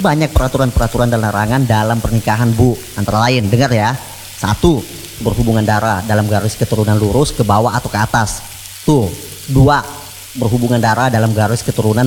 banyak peraturan-peraturan dan larangan dalam pernikahan, Bu. Antara lain, dengar ya. 1. Berhubungan darah dalam garis keturunan lurus ke bawah atau ke atas. Tuh. 2. Berhubungan darah dalam garis keturunan